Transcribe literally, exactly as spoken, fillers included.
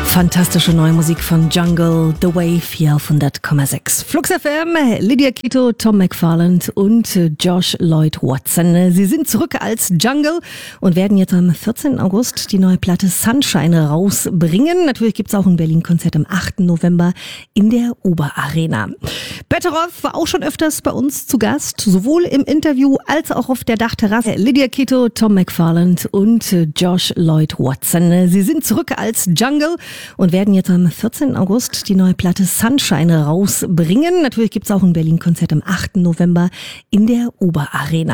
Fantastische neue Musik von Jungle, The Wave, hier auf hundert Komma sechs. Flux F M, Lydia Kito, Tom McFarland und Josh Lloyd Watson. Sie sind zurück als Jungle und werden jetzt am vierzehnten August die neue Platte Sunshine rausbringen. Natürlich gibt es auch ein Berlin-Konzert am achten November in der Oberarena. Betteroff war auch schon öfters bei uns zu Gast, sowohl im Interview als auch auf der Dachterrasse. Lydia Kito, Tom McFarland und Josh Lloyd Watson. Sie sind zurück als Jungle und werden jetzt am vierzehnten August die neue Platte Sunshine rausbringen. Natürlich gibt es auch ein Berlin-Konzert am achten November in der Oberarena.